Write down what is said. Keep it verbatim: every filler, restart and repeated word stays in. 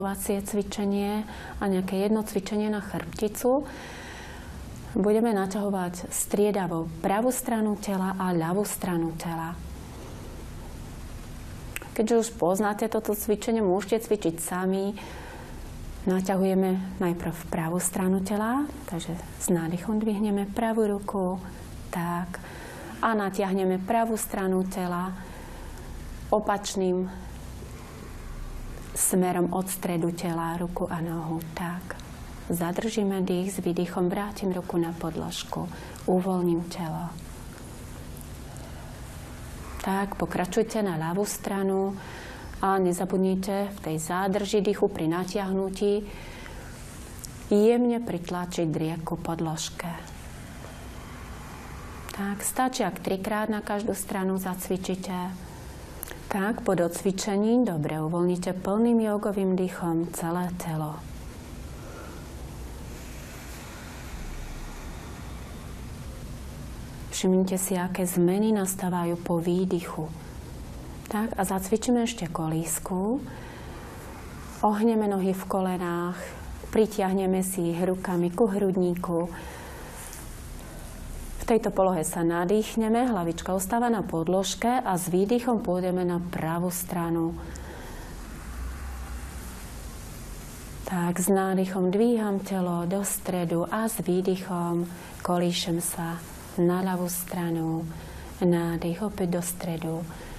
cvičenie a nejaké jedno cvičenie na chrbticu. Budeme naťahovať striedavo pravú stranu tela a ľavú stranu tela. Keďže už poznáte toto cvičenie, môžete cvičiť sami. Naťahujeme najprv pravú stranu tela, takže s nádychom dvihneme pravú ruku, tak. A natiahneme pravú stranu tela opačným smerom od stredu tela, ruku a nohu, tak. Zadržíme dých, s výdychom vrátim ruku na podložku, uvoľním telo. Tak, pokračujte na ľavú stranu a nezabudnite v tej zádrži dýchu pri natiahnutí jemne pritlačiť drieku podložke. Tak, stačí, ak trikrát na každú stranu zacvičíte. Tak, po docvičení dobre uvoľnite plným jogovým dýchom celé telo. Všimnite si, aké zmeny nastávajú po výdychu. Tak, a zacvičíme ešte kolísku. Ohneme nohy v kolenách, pritiahneme si ich rukami ku hrudníku. V tejto polohe sa nadýchneme, hlavička ostáva na podložke a s výdychom pôjdeme na pravú stranu. Tak, s nádychom dvíham telo do stredu a s výdychom kolíšem sa na ľavú stranu. Nádych opäť do stredu.